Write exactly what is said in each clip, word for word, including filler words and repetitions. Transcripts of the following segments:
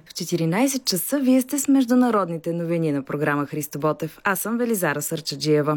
В четиринайсет часа вие сте с международните новини на програма Христо Ботев. Аз съм Велизара Сърчаджиева.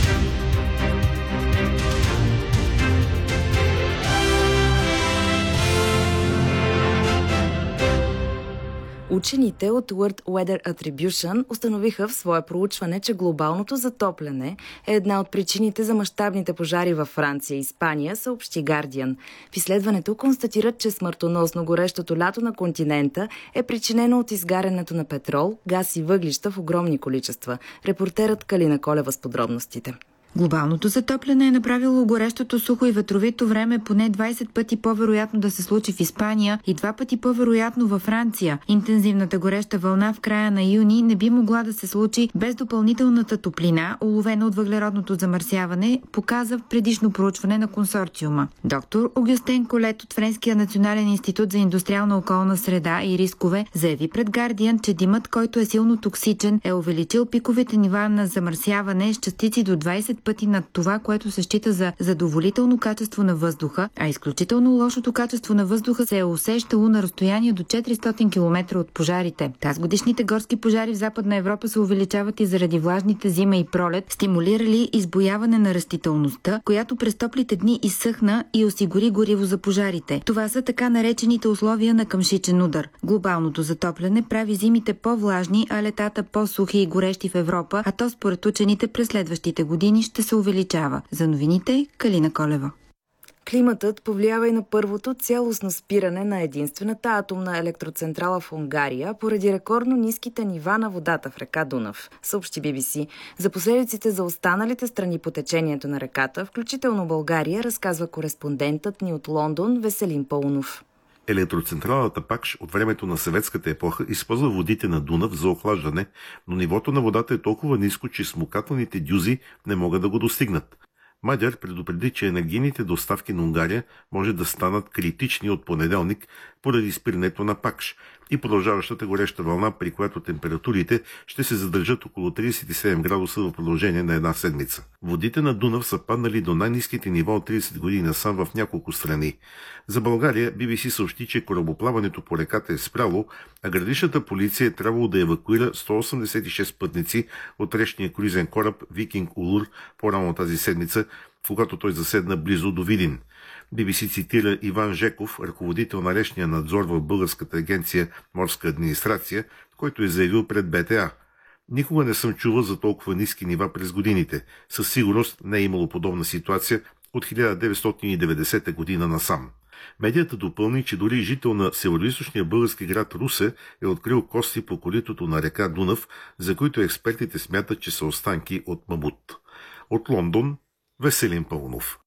Учените от World Weather Attribution установиха в свое проучване, че глобалното затопляне е една от причините за мащабните пожари във Франция и Испания, съобщи Guardian. В изследването констатират, че смъртоносно горещото лято на континента е причинено от изгарянето на петрол, газ и въглища в огромни количества. Репортерът Калина Колева с подробностите. Глобалното затопляне е направило горещото, сухо и ветровито време поне двайсет пъти по-вероятно да се случи в Испания и два пъти по-вероятно във Франция. Интензивната гореща вълна в края на юни не би могла да се случи без допълнителната топлина, уловена от въглеродното замърсяване, показа в предишно проучване на консорциума. Доктор Огюстен Колет от Френския национален институт за индустриална околна среда и рискове заяви пред Guardian, че димът, който е силно токсичен, е увеличил пиковите нива на замърсяване с частици до двайсет пъти над това, което се счита за задоволително качество на въздуха, а изключително лошото качество на въздуха се е усещало на разстояние до четиристотин километра от пожарите. Тазгодишните горски пожари в Западна Европа се увеличават и заради влажните зима и пролет, стимулирали избояване на растителността, която през топлите дни изсъхна и осигури гориво за пожарите. Това са така наречените условия на къмшичен удар. Глобалното затопляне прави зимите по-влажни, а летата по-сухи и горещи в Европа, а то според учените през следващите години ще се увеличава. За новините Калина Колева. Климатът повлиява и на първото цялостно спиране на единствената атомна електроцентрала в Унгария поради рекордно ниските нива на водата в река Дунав, съобщи Би Би Си. За последиците за останалите страни по течението на реката, включително България, разказва кореспондентът ни от Лондон Веселин Паунов. Електроцентралата Пакш от времето на съветската епоха използва водите на Дунав за охлаждане, но нивото на водата е толкова ниско, че смукателните дюзи не могат да го достигнат. Мадяр предупреди, че енергийните доставки на Унгария може да станат критични от понеделник поради спирането на Пакш и продължаващата гореща вълна, при която температурите ще се задържат около трийсет и седем градуса в продължение на една седмица. Водите на Дунав са паднали до най-ниските нива от трийсет години насам в няколко страни. За България Би Би Си съобщи, че корабоплаването по реката е спряло, а граничната полиция е трябвало да евакуира сто осемдесет и шест пътници от речния круизен кораб Викинг Улур по-рано тази седмица, когато той заседна близо до Видин. Би Би Си цитира Иван Жеков, ръководител на речния надзор в Българската агенция Морска администрация, който е заявил пред Б Т А. Никога не съм чувал за толкова ниски нива през годините. Със сигурност не е имало подобна ситуация от хиляда деветстотин и деветдесета година насам. Медията допълни, че дори жител на североизточния български град Русе е открил кости по коритото на река Дунав, за които експертите смятат, че са останки от мамут. От Лондон Веселин Паунов.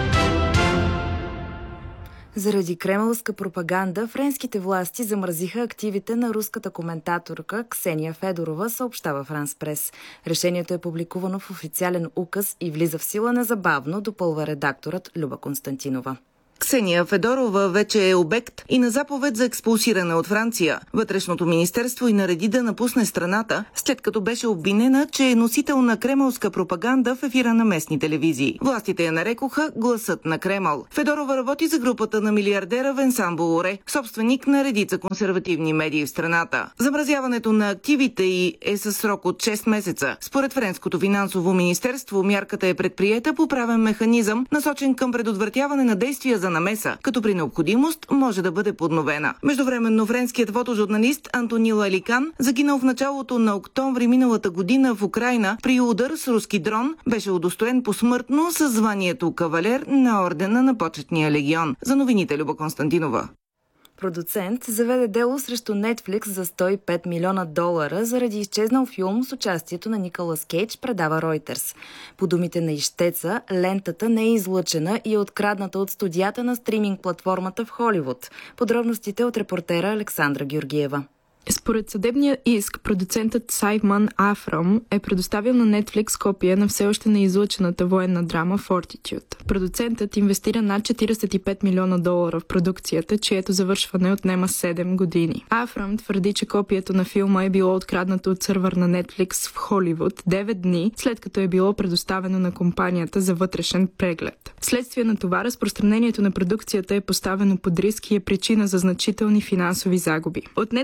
Заради кремълска пропаганда, френските власти замразиха активите на руската коментаторка Ксения Федорова, съобщава Франс Прес. Решението е публикувано в официален указ и влиза в сила незабавно, допълва редакторът Люба Константинова. Ксения Федорова вече е обект и на заповед за експулсиране от Франция. Вътрешното министерство й нареди да напусне страната, след като беше обвинена, че е носител на кремълска пропаганда в ефира на местни телевизии. Властите я нарекоха гласът на Кремъл. Федорова работи за групата на милиардера Венсан Болоре, собственик на редица консервативни медии в страната. Замразяването на активите й е със срок от шест месеца. Според Френското финансово министерство, мярката е предприета по правен механизъм, насочен към предотвратяване на действия за намеса, като при необходимост може да бъде подновена. Междувременно френският фотожурналист Антонил Аликан, загинал в началото на октомври миналата година в Украйна при удар с руски дрон, беше удостоен посмъртно със званието кавалер на ордена на почетния легион. За новините Люба Константинова. Продуцент заведе дело срещу Netflix за сто и пет милиона долара заради изчезнал филм с участието на Николас Кейдж, предава Reuters. По думите на ищеца, лентата не е излъчена и е открадната от студията на стриминг платформата в Холивуд. Подробностите от репортера Александра Георгиева. Според съдебния иск, продуцентът Саймън Афрам е предоставил на Netflix копия на все още неизлъчената военна драма Fortitude. Продуцентът инвестира над четирийсет и пет милиона долара в продукцията, чието завършване отнема седем години. Афрам твърди, че копието на филма е било откраднато от сървър на Netflix в Холивуд девет дни, след като е било предоставено на компанията за вътрешен преглед. Вследствие на това, разпространението на продукцията е поставено под риск и е причина за значителни финансови загуби. От Netflix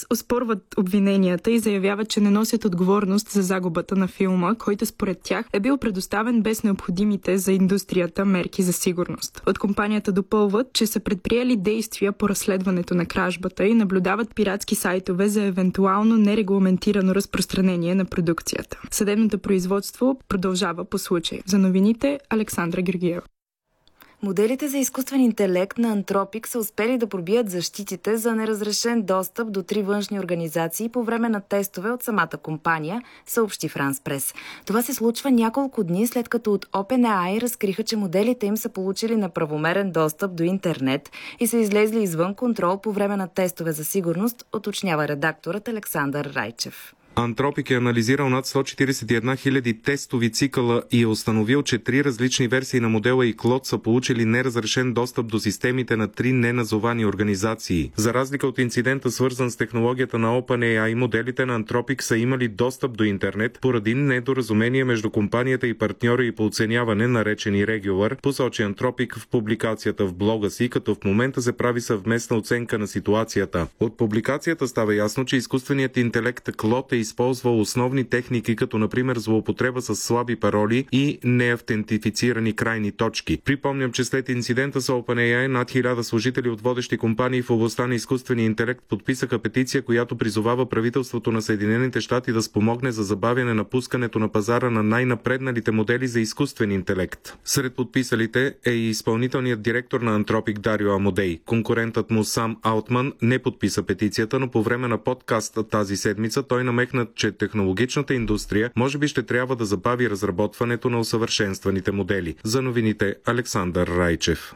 оспорват обвиненията и заявяват, че не носят отговорност за загубата на филма, който според тях е бил предоставен без необходимите за индустрията мерки за сигурност. От компанията допълват, че са предприели действия по разследването на кражбата и наблюдават пиратски сайтове за евентуално нерегламентирано разпространение на продукцията. Съдебното производство продължава по случай. За новините Александра Георгиева. Моделите за изкуствен интелект на Anthropic са успели да пробият защитите за неразрешен достъп до три външни организации по време на тестове от самата компания, съобщи France Press. Това се случва няколко дни след като от OpenAI разкриха, че моделите им са получили неправомерен достъп до интернет и са излезли извън контрол по време на тестове за сигурност, уточнява редакторът Александър Райчев. Anthropic е анализирал над сто четиридесет и една хиляди тестови цикъла и е установил, че три различни версии на модела и Claude са получили неразрешен достъп до системите на три неназовани организации. За разлика от инцидента, свързан с технологията на OpenAI, моделите на Anthropic са имали достъп до интернет поради недоразумение между компанията и партньори и по оценяване, наречени Regular, посочи Anthropic в публикацията в блога си, като в момента се прави съвместна оценка на ситуацията. От публикацията става ясно, че изкуственият интелект Claude е използвал основни техники, като например злоупотреба с слаби пароли и неавтентифицирани крайни точки. Припомням, че след инцидента с OpenAI над хиляда служители от водещи компании в областта на изкуствения интелект подписаха петиция, която призовава правителството на Съединените щати да спомогне за забавяне на пускането на пазара на най-напредналите модели за изкуствен интелект. Сред подписалите е и изпълнителният директор на Anthropic Дарио Амодей. Конкурентът му Сам Алтман не подписа петицията, но по време на подкаст тази седмица той намекна, че технологичната индустрия може би ще трябва да забави разработването на усъвършенстваните модели. За новините Александър Райчев.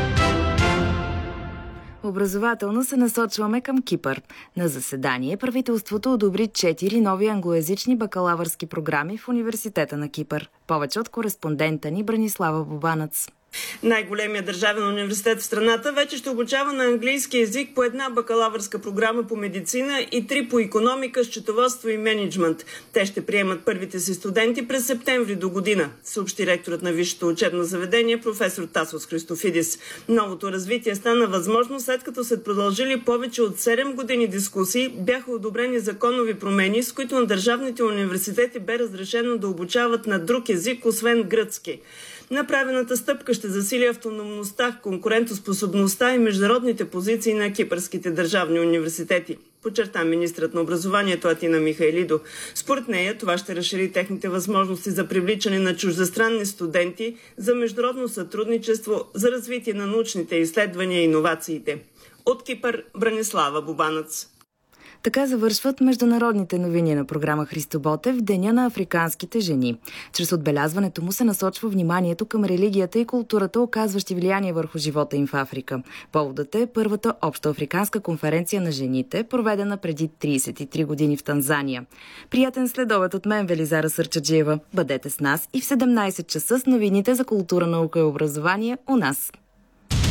Образователно се насочваме към Кипър. На заседание правителството одобри четири нови англоязични бакалавърски програми в Университета на Кипър. Повече от кореспондента ни Бранислава Бубанец. Най-големият държавен университет в страната вече ще обучава на английски език по една бакалавърска програма по медицина и три по икономика, счетоводство и мениджмънт. Те ще приемат първите си студенти през септември до година, съобщи ректорът на висшето учебно заведение професор Тасос Христофидис. Новото развитие стана възможно след като след продължили повече от седем години дискусии бяха одобрени законови промени, с които на държавните университети бе разрешено да обучават на друг език, освен гръцки. Направената стъпка ще засили автономността, конкурентоспособността и международните позиции на кипърските държавни университети, подчерта министрът на образованието Атина Михайлидо. Според нея това ще разшири техните възможности за привличане на чуждестранни студенти, за международно сътрудничество, за развитие на научните изследвания и иновациите. От Кипър Бранислава Бубанец. Така завършват международните новини на програма Христо Ботев в Деня на африканските жени. Чрез отбелязването му се насочва вниманието към религията и културата, оказващи влияние върху живота им в Африка. Поводът е първата общоафриканска конференция на жените, проведена преди тридесет и три години в Танзания. Приятен следобед от мен, Велизара Сърчаджиева. Бъдете с нас и в седемнайсет часа с новините за култура, наука и образование у нас.